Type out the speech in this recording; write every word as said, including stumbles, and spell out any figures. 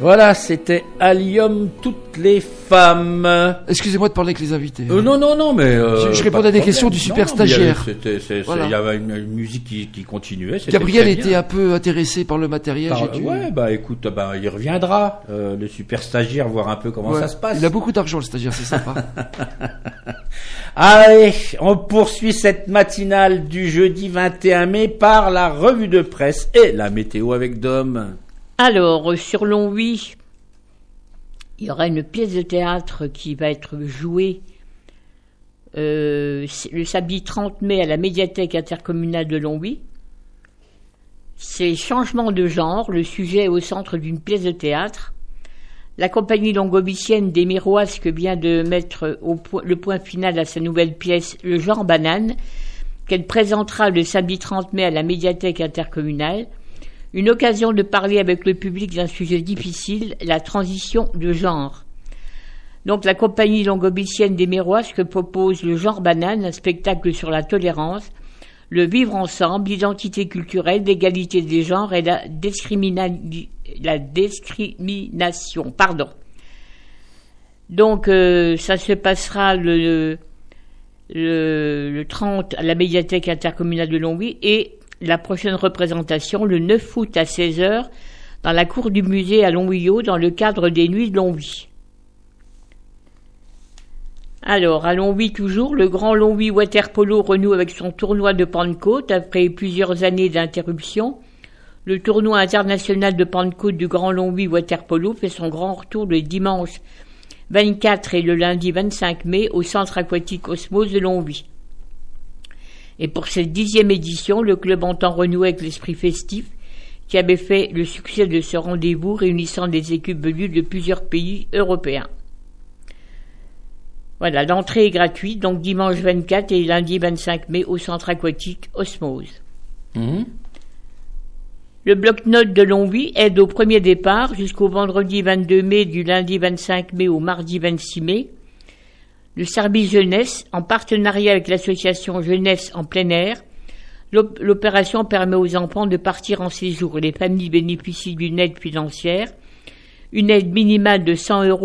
Voilà, c'était Allium, toutes les femmes. Excusez-moi de parler avec les invités. Euh, non, non, non, mais... Euh, je, je répondais à des questions du super non, stagiaire. Il y avait, c'était, voilà. il y avait une, une musique qui, qui continuait. Gabriel était un peu intéressé par le matériel. Par, j'ai dû... Ouais, bah écoute, bah, il reviendra, euh, le super stagiaire, voir un peu comment ouais. ça se passe. Il a beaucoup d'argent, le stagiaire, c'est sympa. Allez, on poursuit cette matinale du jeudi vingt et un mai par la revue de presse et la météo avec Dom. Alors, sur Longwy, il y aura une pièce de théâtre qui va être jouée euh, le samedi trente mai à la médiathèque intercommunale de Longwy. C'est changement de genre, le sujet est au centre d'une pièce de théâtre. La compagnie longobicienne des Miroisques vient de mettre au po- le point final à sa nouvelle pièce, Le genre banane, qu'elle présentera le samedi trente mai à la médiathèque intercommunale. Une occasion de parler avec le public d'un sujet difficile, la transition de genre. Donc la compagnie longobicienne des Miroisques propose Le genre banane, un spectacle sur la tolérance, le vivre ensemble, l'identité culturelle, l'égalité des genres et la, discrimina... la discrimination. Pardon. Donc euh, ça se passera le, le, le trente à la médiathèque intercommunale de Longwy et la prochaine représentation le neuf août à seize heures dans la cour du musée à Longwyot dans le cadre des Nuits de Longwy. Alors, à Longwy toujours, le Grand Longwy Water Polo renoue avec son tournoi de Pentecôte après plusieurs années d'interruption. Le tournoi international de Pentecôte du Grand Longwy Water Polo fait son grand retour le dimanche vingt-quatre et le lundi vingt-cinq mai au centre aquatique Osmose de Longwy. Et pour cette dixième édition, le club entend renouer avec l'esprit festif qui avait fait le succès de ce rendez-vous réunissant des équipes venues de plusieurs pays européens. Voilà, l'entrée est gratuite, donc dimanche vingt-quatre et lundi vingt-cinq mai au centre aquatique Osmose. Mmh. Le bloc-notes de Longwy aide au premier départ jusqu'au vendredi vingt-deux mai, du lundi vingt-cinq mai au mardi vingt-six mai. Le service jeunesse, en partenariat avec l'association Jeunesse en plein air, l'opération permet aux enfants de partir en séjour. Les familles bénéficient d'une aide financière, une aide minimale de cent euros